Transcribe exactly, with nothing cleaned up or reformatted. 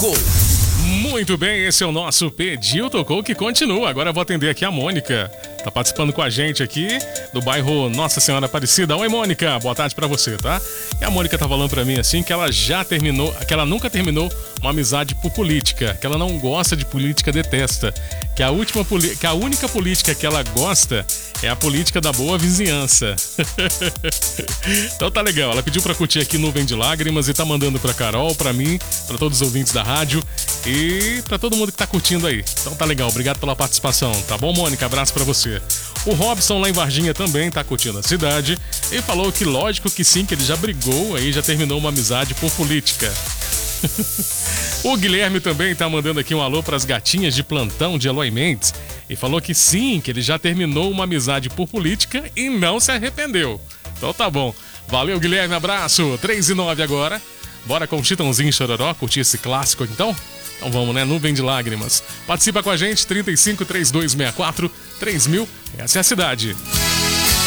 Tocou. Muito bem, esse é o nosso Pediu Tocou, que continua. Agora eu vou atender aqui a Mônica. Tá participando com a gente aqui do bairro Nossa Senhora Aparecida. Oi, Mônica, boa tarde pra você, tá? E a Mônica tá falando pra mim assim que ela já terminou, que ela nunca terminou uma amizade por política, que ela não gosta de política, detesta. Que a última que a única política que ela gosta é a política da boa vizinhança. Então tá legal, ela pediu pra curtir aqui Nuvem de Lágrimas e tá mandando pra Carol, pra mim, pra todos os ouvintes da rádio e pra todo mundo que tá curtindo aí. Então tá legal, obrigado pela participação, tá bom, Mônica? Abraço pra você. O Robson lá em Varginha também tá curtindo a cidade e falou que lógico que sim, que ele já brigou aí, já terminou uma amizade por política. O Guilherme também tá mandando aqui um alô pras gatinhas de plantão de Eloy Mendes e falou que sim, que ele já terminou uma amizade por política e não se arrependeu. Então tá bom. Valeu, Guilherme, abraço. três e nove agora. Bora com o Chitãozinho Chororó, curtir esse clássico então? Então vamos, né? Nuvem de Lágrimas. Participa com a gente, trinta e cinco, trinta e dois, sessenta e quatro, três mil. Essa é a cidade.